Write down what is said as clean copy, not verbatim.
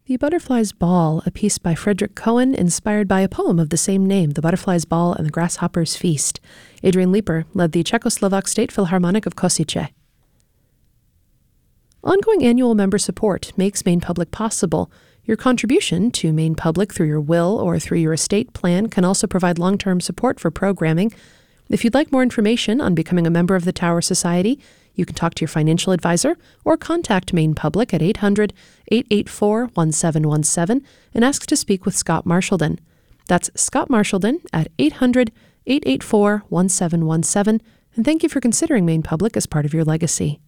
The Butterfly's Ball, a piece by Frederick Cohen, inspired by a poem of the same name, The Butterfly's Ball and the Grasshopper's Feast. Adrian Leeper led the Czechoslovak State Philharmonic of Košice. Ongoing annual member support makes Maine Public possible. Your contribution to Maine Public through your will or through your estate plan can also provide long-term support for programming. If you'd like more information on becoming a member of the Tower Society, you can talk to your financial advisor or contact Maine Public at 800-884-1717 and ask to speak with Scott Marshallden. That's Scott Marshallden at 800-884-1717. And thank you for considering Maine Public as part of your legacy.